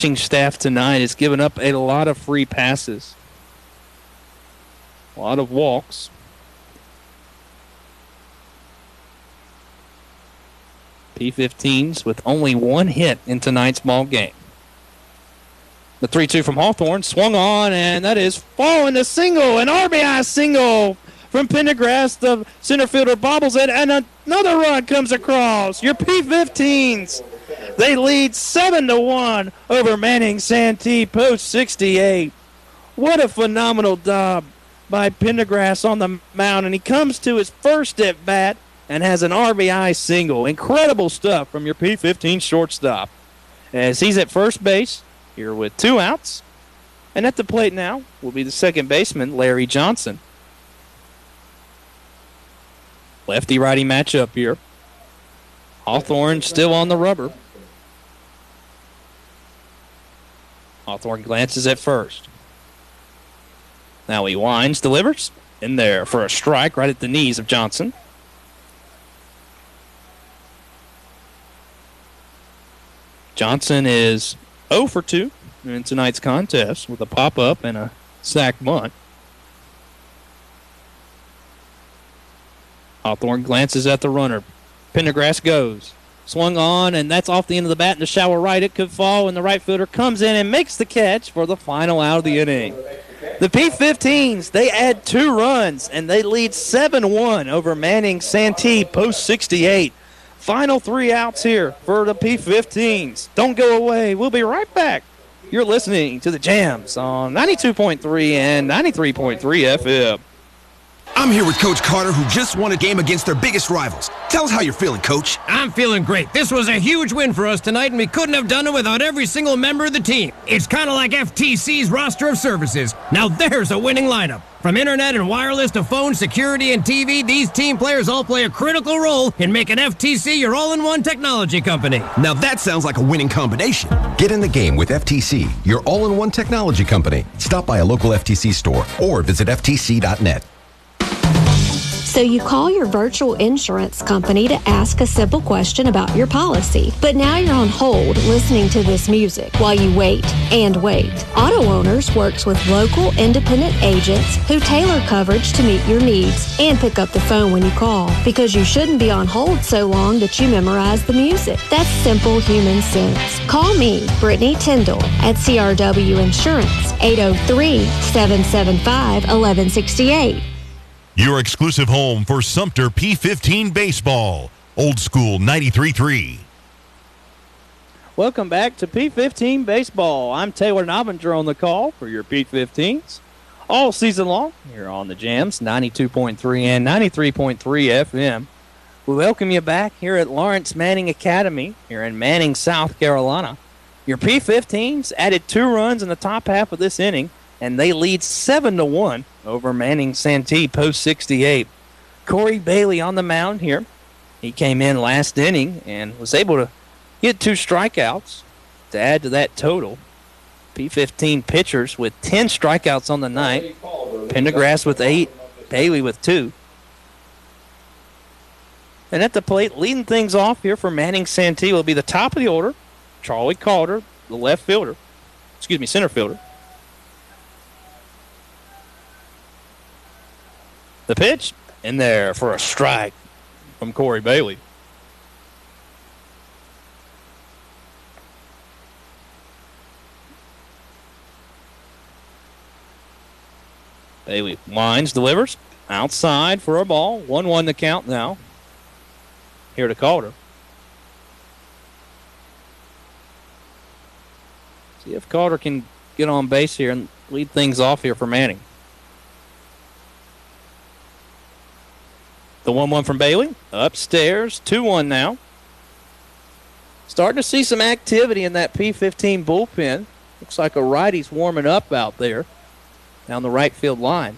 staff tonight has given up a lot of free passes, a lot of walks. P15s with only one hit in tonight's ball game. The 3-2 from Hawthorne swung on, and that is falling to single, an RBI single from Pendergrass. The center fielder bobbles it, and another run comes across. Your P15s, they lead 7-1 over Manning Santee post 68. What a phenomenal job by Pendergrass on the mound, and he comes to his first at bat and has an RBI single. Incredible stuff from your P15 shortstop. As he's at first base here with 2 outs. And at the plate now will be the second baseman, Larry Johnson. Lefty-righty matchup here. Hawthorne still on the rubber. Hawthorne glances at first. Now he winds, delivers. In there for a strike right at the knees of Johnson. Johnson is 0 for 2 in tonight's contest with a pop-up and a sac bunt. Hawthorne glances at the runner. Pendergrass goes. Swung on, and that's off the end of the bat in the shallow right. It could fall, and the right fielder comes in and makes the catch for the final out of the inning. The P15s, they add 2 runs, and they lead 7-1 over Manning Santee post 68. Final 3 outs here for the P15s. Don't go away. We'll be right back. You're listening to the Jams on 92.3 and 93.3 FM. I'm here with Coach Carter, who just won a game against their biggest rivals. Tell us how you're feeling, Coach. I'm feeling great. This was a huge win for us tonight, and we couldn't have done it without every single member of the team. It's kind of like FTC's roster of services. Now there's a winning lineup. From internet and wireless to phone, security, and TV, these team players all play a critical role in making FTC your all-in-one technology company. Now that sounds like a winning combination. Get in the game with FTC, your all-in-one technology company. Stop by a local FTC store or visit ftc.net. So you call your virtual insurance company to ask a simple question about your policy. But now you're on hold listening to this music while you wait and wait. Auto Owners works with local independent agents who tailor coverage to meet your needs and pick up the phone when you call, because you shouldn't be on hold so long that you memorize the music. That's simple human sense. Call me, Brittany Tyndall, at CRW Insurance, 803-775-1168. Your exclusive home for Sumter P15 baseball. Old School 93.3. Welcome back to P15 baseball. I'm Taylor Nobinger on the call for your P15s all season long here on the Jams, 92.3 and 93.3 FM. We welcome you back here at Lawrence Manning Academy here in Manning, South Carolina. Your P15s added 2 runs in the top half of this inning, and they lead 7-1 over Manning Santee post 68. Corey Bailey on the mound here. He came in last inning and was able to get 2 strikeouts to add to that total. P15 pitchers with 10 strikeouts on the night. Pendergrass with 8, Bailey with 2. And at the plate, leading things off here for Manning Santee will be the top of the order, Charlie Calder, the center fielder. The pitch in there for a strike from Corey Bailey. Bailey winds, delivers, outside for a ball. 1-1 the count now. Here to Calder. See if Calder can get on base here and lead things off here for Manning. The 1-1 from Bailey. Upstairs, 2-1 now. Starting to see some activity in that P15 bullpen. Looks like a righty's warming up out there down the right field line.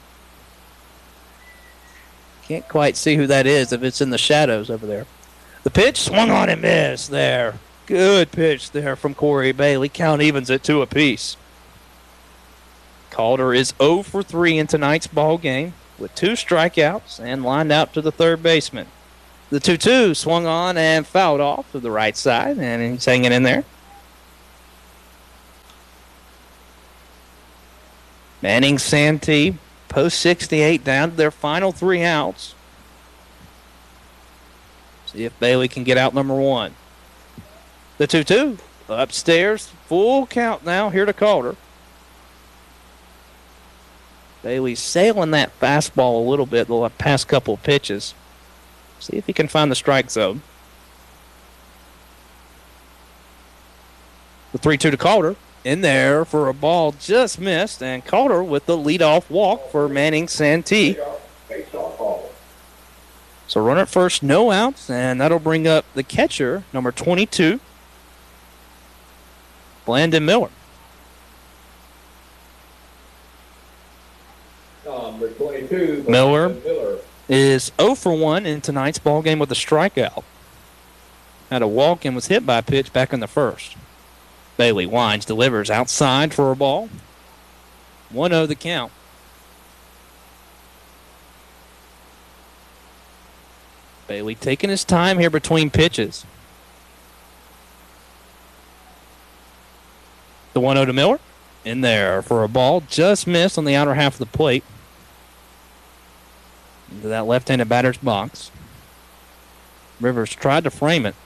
Can't quite see who that is if it's in the shadows over there. The pitch swung on and missed there. Good pitch there from Corey Bailey. Count evens at 2 apiece. Calder is 0 for 3 in tonight's ball game, with 2 strikeouts and lined out to the third baseman. The 2-2 swung on and fouled off to the right side, and he's hanging in there. Manning Santee, post 68, down to their final 3 outs. See if Bailey can get out number 1. The 2-2 upstairs, full count now here to Calder. Bailey's sailing that fastball a little bit the past couple of pitches. See if he can find the strike zone. The 3-2 to Calder. In there for a ball just missed, and Calder with the leadoff walk for Manning Santee. So runner at first, no outs, and that'll bring up the catcher, number 22, Blandon Miller. Number 22, Miller is 0 for 1 in tonight's ball game with a strikeout. Had a walk and was hit by a pitch back in the first. Bailey winds, delivers outside for a ball. 1-0 the count. Bailey taking his time here between pitches. The 1-0 to Miller. In there for a ball. Just missed on the outer half of the plate. Into that left-handed batter's box. Rivers tried to frame it.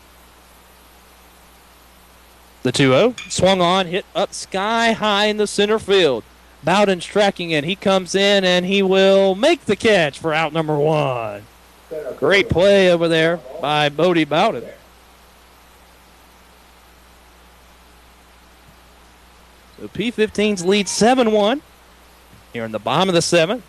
The 2-0 swung on, hit up sky high in the center field. Bowden's tracking it. He comes in and he will make the catch for out number 1. Great play over there by Bodie Bowden. So P15's lead 7-1 here in the bottom of the 7th.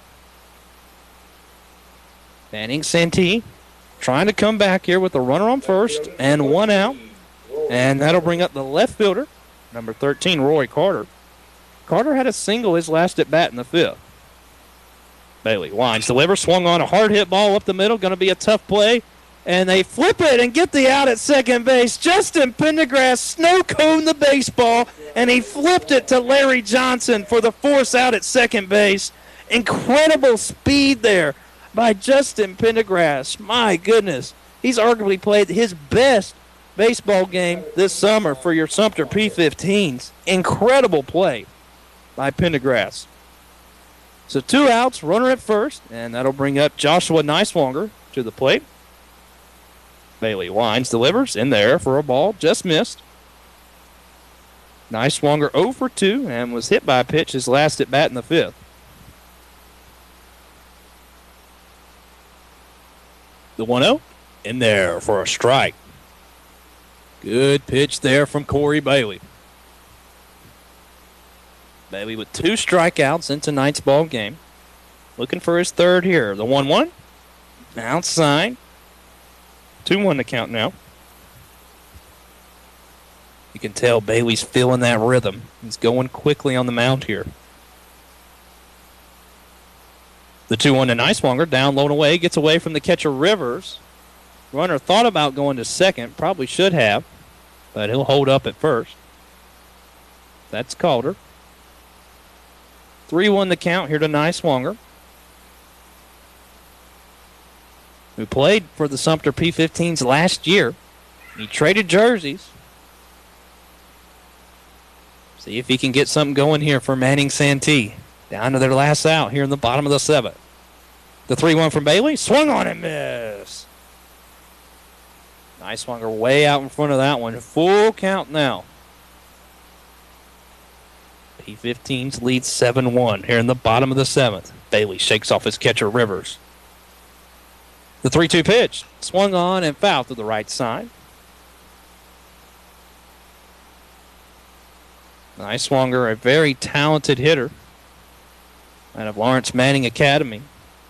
Manning Santee trying to come back here with a runner on first and 1 out. And that'll bring up the left fielder, number 13, Roy Carter. Carter had a single his last at bat in the 5th. Bailey winds, delivers, swung on a hard hit ball up the middle, going to be a tough play. And they flip it and get the out at second base. Justin Pendergrass snow-coned the baseball, and he flipped it to Larry Johnson for the force out at second base. Incredible speed there by Justin Pendergrass. My goodness. He's arguably played his best baseball game this summer for your Sumter P15s. Incredible play by Pendergrass. So 2 outs, runner at first, and that'll bring up Joshua Niswonger to the plate. Bailey winds, delivers, in there for a ball, just missed. Niswonger 0 for 2 and was hit by a pitch his last at bat in the 5th. The 1-0, in there for a strike. Good pitch there from Corey Bailey. Bailey with 2 strikeouts in tonight's ball game. Looking for his third here. The 1-1. Outside. 2-1 to count now. You can tell Bailey's feeling that rhythm. He's going quickly on the mound here. The 2-1 to Niswonger. Down, low and away. Gets away from the catcher Rivers. Runner thought about going to second. Probably should have. But he'll hold up at first. That's Calder. 3-1 the count here to Niswonger, who played for the Sumter P15s last year. He traded jerseys. See if he can get something going here for Manning Santee. Down to their last out here in the bottom of the 7th. The 3-1 from Bailey. Swung on and missed. Niswonger way out in front of that one. Full count now. P15's lead 7-1 here in the bottom of the 7th. Bailey shakes off his catcher Rivers. The 3-2 pitch. Swung on and fouled to the right side. Niswonger, a very talented hitter out of Lawrence Manning Academy.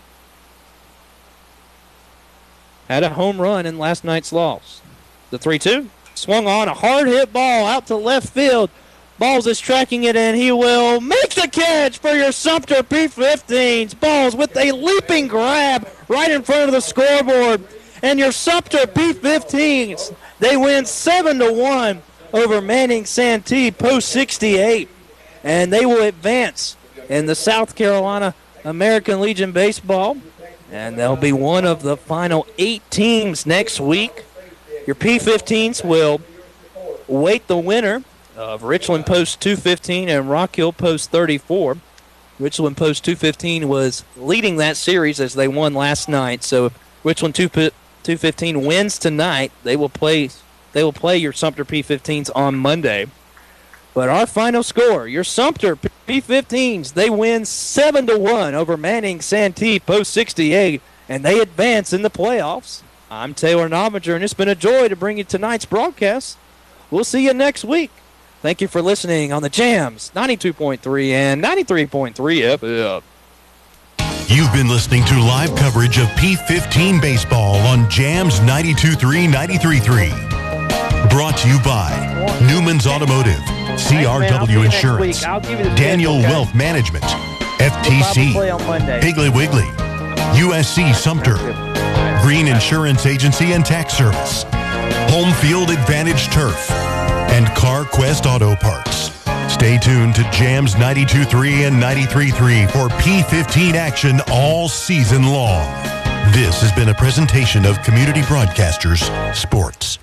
Had a home run in last night's loss. The 3-2. Swung on a hard hit ball out to left field. Balls is tracking it, and he will make the catch for your Sumter P15s. Balls with a leaping grab right in front of the scoreboard. And your Sumter P15s, they win 7-1 over Manning Santee post 68. And they will advance in the South Carolina American Legion Baseball. And they'll be one of the final 8 teams next week. Your P15s will await the winner of Richland Post 215 and Rock Hill Post 34. Richland Post 215 was leading that series as they won last night. So if Richland 215 wins tonight, they will play your Sumter P15s on Monday. But our final score, your Sumter P15s, they win 7-1 over Manning Santee Post 68, and they advance in the playoffs. I'm Taylor Novinger, and it's been a joy to bring you tonight's broadcast. We'll see you next week. Thank you for listening on the Jams 92.3 and 93.3 FM. You've been listening to live coverage of P15 baseball on Jams 92.3, 93.3. Brought to you by Newman's Automotive, CRW Insurance, Daniel Wealth Management, FTC, Piggly Wiggly, USC Sumter, Green Insurance Agency and Tax Service, Home Field Advantage Turf, and CarQuest Auto Parts. Stay tuned to Jams 92.3 and 93.3 for P15 action all season long. This has been a presentation of Community Broadcasters Sports.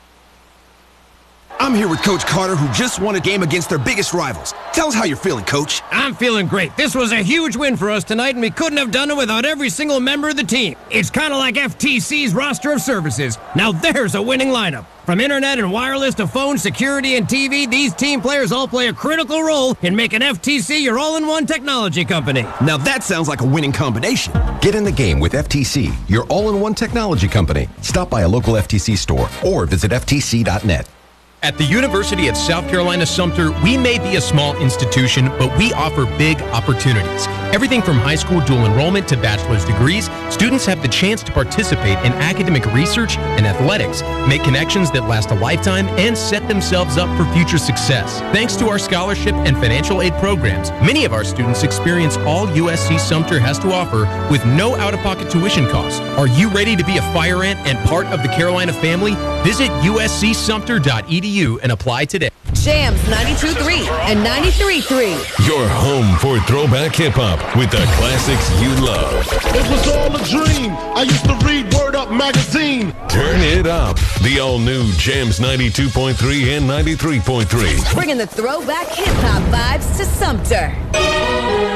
I'm here with Coach Carter, who just won a game against their biggest rivals. Tell us how you're feeling, Coach. I'm feeling great. This was a huge win for us tonight, and we couldn't have done it without every single member of the team. It's kind of like FTC's roster of services. Now there's a winning lineup. From internet and wireless to phone, security, and TV, these team players all play a critical role in making FTC your all-in-one technology company. Now that sounds like a winning combination. Get in the game with FTC, your all-in-one technology company. Stop by a local FTC store or visit ftc.net. At the University of South Carolina Sumter, we may be a small institution, but we offer big opportunities. Everything from high school dual enrollment to bachelor's degrees, students have the chance to participate in academic research and athletics, make connections that last a lifetime, and set themselves up for future success. Thanks to our scholarship and financial aid programs, many of our students experience all USC Sumter has to offer with no out-of-pocket tuition costs. Are you ready to be a fire ant and part of the Carolina family? Visit uscsumter.edu and apply today. Jams 92.3 and 93.3. Your home for throwback hip-hop with the classics you love. It was all a dream. I used to read Word Up magazine. Turn it up. The all-new Jams 92.3 and 93.3. Bringing the throwback hip-hop vibes to Sumter.